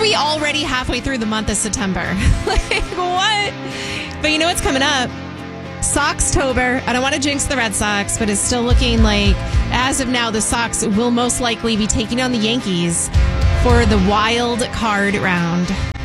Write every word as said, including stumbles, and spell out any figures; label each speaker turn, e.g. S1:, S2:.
S1: we already halfway through the month of September? Like, what? But you know what's coming up? Soxtober. I don't want to jinx the Red Sox, but it's still looking like, as of now, the Sox will most likely be taking on the Yankees for the wild card round.